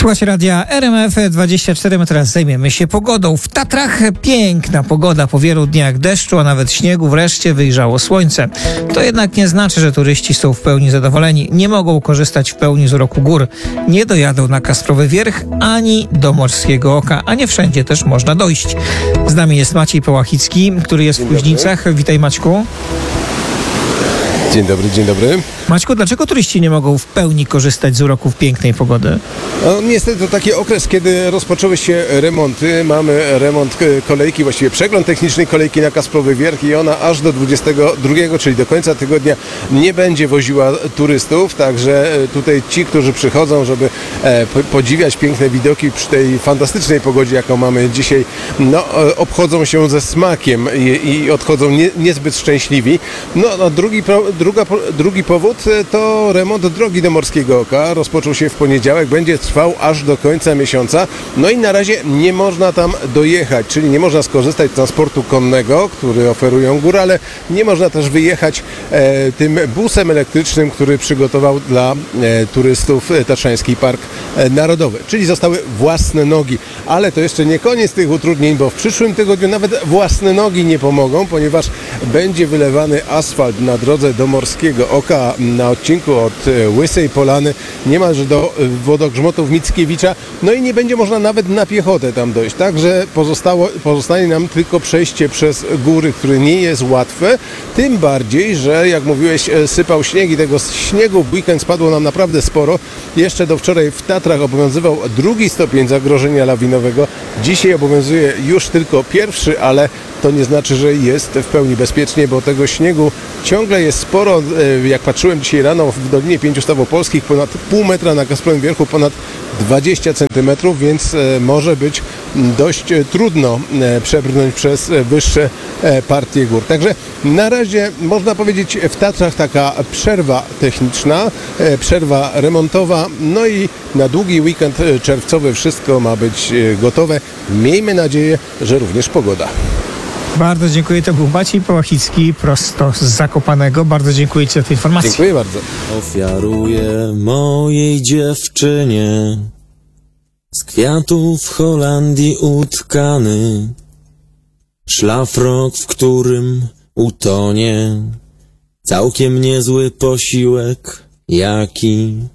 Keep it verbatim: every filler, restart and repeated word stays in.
Słuchajcie radia R M F dwadzieścia cztery, my teraz zajmiemy się pogodą. W Tatrach piękna pogoda, po wielu dniach deszczu, a nawet śniegu wreszcie wyjrzało słońce. To jednak nie znaczy, że turyści są w pełni zadowoleni. Nie mogą korzystać w pełni z uroku gór. Nie dojadą na Kasprowy Wierch ani do Morskiego Oka, a nie wszędzie też można dojść. Z nami jest Maciej Połachicki, który jest w Kuźnicach. Witaj, Maćku. Dzień dobry, dzień dobry. Maćku, dlaczego turyści nie mogą w pełni korzystać z uroków pięknej pogody? No, niestety to taki okres, kiedy rozpoczęły się remonty. Mamy remont kolejki, właściwie przegląd techniczny kolejki na Kasprowy Wierch i ona aż do dwudziestego drugiego, czyli do końca tygodnia, nie będzie woziła turystów. Także tutaj ci, którzy przychodzą, żeby e, podziwiać piękne widoki przy tej fantastycznej pogodzie, jaką mamy dzisiaj, no, obchodzą się ze smakiem i, i odchodzą nie, niezbyt szczęśliwi. No, no drugi, druga, drugi powód to remont drogi do Morskiego Oka. Rozpoczął się w poniedziałek, będzie trwał aż do końca miesiąca. No i na razie nie można tam dojechać, czyli nie można skorzystać z transportu konnego, który oferują górale. Nie można też wyjechać e, tym busem elektrycznym, który przygotował dla e, turystów Tatrzański Park Narodowy. Czyli zostały własne nogi. Ale to jeszcze nie koniec tych utrudnień, bo w przyszłym tygodniu nawet własne nogi nie pomogą, ponieważ będzie wylewany asfalt na drodze do Morskiego Oka, na odcinku od Łysej Polany niemalże do wodogrzmotów Mickiewicza. No i nie będzie można nawet na piechotę tam dojść. Także pozostało, pozostanie nam tylko przejście przez góry, które nie jest łatwe. Tym bardziej, że jak mówiłeś, sypał śnieg i tego śniegu w weekend spadło nam naprawdę sporo. Jeszcze do wczoraj w Tatrach obowiązywał drugi stopień zagrożenia lawinowego. Dzisiaj obowiązuje już tylko pierwszy, ale to nie znaczy, że jest w pełni bezpiecznie, bo tego śniegu ciągle jest sporo. Jak patrzyłem dzisiaj rano w Dolinie Pięciu Stawopolskich, ponad pół metra, na Kasprowym Wierchu ponad dwadzieścia centymetrów, więc może być dość trudno przebrnąć przez wyższe partie gór. Także na razie można powiedzieć w Tatrach taka przerwa techniczna, przerwa remontowa, no i na długi weekend czerwcowy wszystko ma być gotowe. Miejmy nadzieję, że również pogoda. Bardzo dziękuję. To był Maciej Połachicki, prosto z Zakopanego. Bardzo dziękuję Ci za tę informację. Dziękuję bardzo. Ofiaruję mojej dziewczynie z kwiatów Holandii utkany szlafrok, w którym utonie całkiem niezły posiłek, jaki